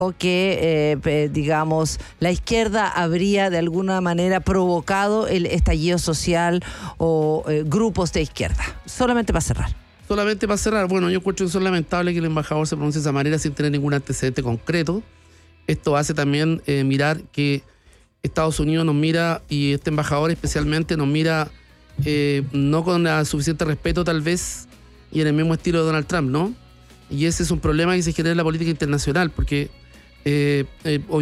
o que, digamos, la izquierda habría de alguna manera provocado el estallido social o grupos de izquierda. Solamente para cerrar. Solamente para cerrar, bueno, yo encuentro que es lamentable que el embajador se pronuncie de esa manera sin tener ningún antecedente concreto. Esto hace también mirar que Estados Unidos nos mira, y este embajador especialmente nos mira no con suficiente respeto tal vez, y en el mismo estilo de Donald Trump, ¿no? Y ese es un problema que se genera en la política internacional, porque